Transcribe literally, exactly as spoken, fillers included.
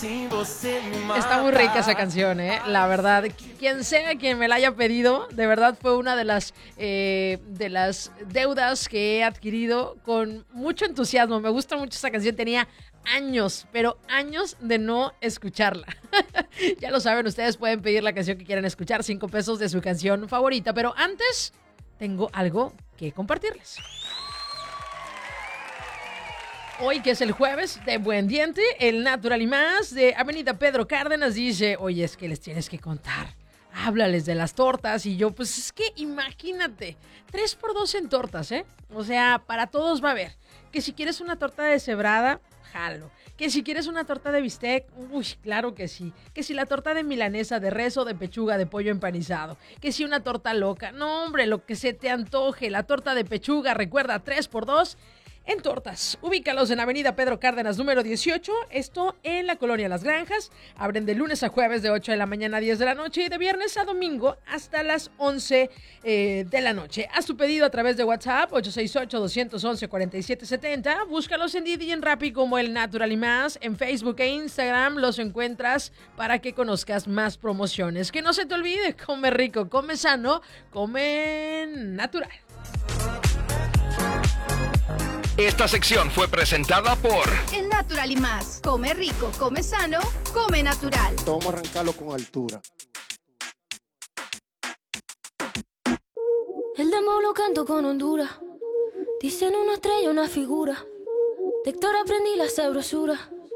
Está muy rica esa canción, ¿eh? La verdad, quien sea quien me la haya pedido, de verdad fue una de las, eh, de las deudas que he adquirido con mucho entusiasmo. Me gusta mucho esa canción, tenía años, pero años de no escucharla. Ya lo saben, ustedes pueden pedir la canción que quieran escuchar, cinco pesos de su canción favorita, pero antes tengo algo que compartirles. Hoy, que es el jueves de Buen Diente, el Natural y Más de Avenida Pedro Cárdenas dice, oye, es que les tienes que contar. Háblales de las tortas. Y yo, pues es que imagínate, tres por dos en tortas, ¿eh? O sea, para todos va a haber. Que si quieres una torta deshebrada, jalo. Que si quieres una torta de bistec, uy, claro que sí. Que si la torta de milanesa, de res o de pechuga de pollo empanizado. Que si una torta loca. No, hombre, lo que se te antoje. La torta de pechuga, recuerda, tres por dos en tortas. Ubícalos en Avenida Pedro Cárdenas, número dieciocho. Esto en la colonia Las Granjas. Abren de lunes a jueves de ocho de la mañana a diez de la noche y de viernes a domingo hasta las once eh, de la noche. Haz tu pedido a través de WhatsApp ocho seis ocho, dos once, cuatro siete siete cero. Búscalos en Didi y en Rappi como El Natural y Más. En Facebook e Instagram los encuentras para que conozcas más promociones. Que no se te olvide, come rico, come sano, come natural. Esta sección fue presentada por El Natural y Más. Come rico, come sano, come natural. Vamos a arrancarlo con altura. El demo lo canto con Honduras. Dicen una estrella, una figura. De Héctor aprendí la sabrosura.